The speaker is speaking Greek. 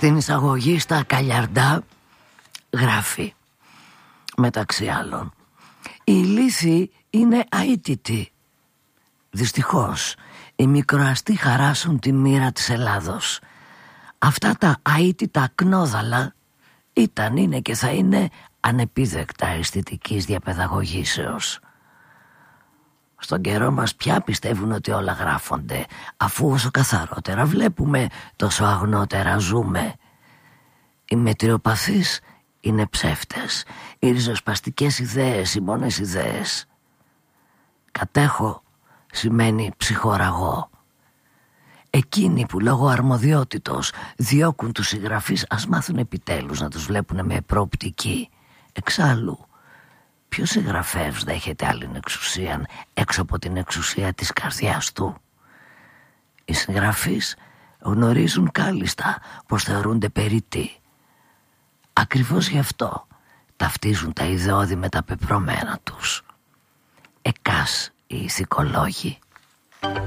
Στην εισαγωγή στα Καλιαρντά γράφει, μεταξύ άλλων, η λύθη είναι αίτητη. Δυστυχώς οι μικροαστοί χαράσουν τη μοίρα της Ελλάδος. Αυτά τα αίτητα κνόδαλα ήταν, είναι και θα είναι ανεπίδεκτα αισθητικής διαπαιδαγωγήσεως. Στον καιρό μας πια πιστεύουν ότι όλα γράφονται, αφού όσο καθαρότερα βλέπουμε τόσο αγνότερα ζούμε. Οι μετριοπαθείς είναι ψεύτες, οι ριζοσπαστικές ιδέες, οι μόνες ιδέες. Κατέχω σημαίνει ψυχοραγώ. Εκείνοι που λόγω αρμοδιότητος διώκουν τους συγγραφείς, ας μάθουν επιτέλους να τους βλέπουν με προοπτική. Εξάλλου, ποιος συγγραφέας δέχεται άλλη εξουσία έξω από την εξουσία της καρδιάς του? Οι συγγραφείς γνωρίζουν κάλλιστα πως θεωρούνται περιττοί. Ακριβώς γι' αυτό ταυτίζουν τα ιδεώδη με τα πεπρωμένα τους. Εκάς οι ηθικολόγοι.